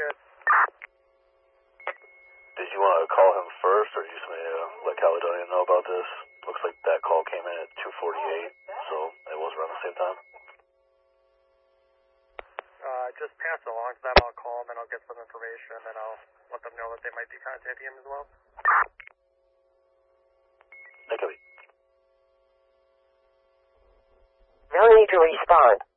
Good. Did you want to call him first, or you just may let Caledonia know about this? Looks like that call came in at 2:48, so it was around the same time. Just pass it along to them. I'll call them and I'll get some information, and I'll let them know that they might be contacting him as well. Thank you. No need to respond.